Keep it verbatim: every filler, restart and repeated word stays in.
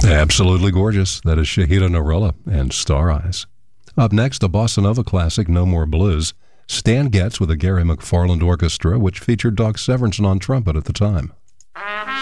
Absolutely gorgeous. That is Shahida Norella and Star Eyes. Up next, a bossa nova classic, No More Blues. Stan Getz with a Gary McFarland orchestra, which featured Doc Severinsen on trumpet at the time.